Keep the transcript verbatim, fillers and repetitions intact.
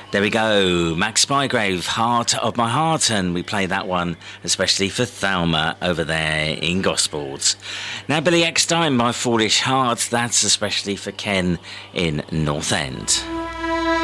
There we go, Max Spygrave, Heart of My Heart, and we play that one especially for Thelma over there in Gospels. Now Billy Eckstine, My Foolish Heart, that's especially for Ken in North End.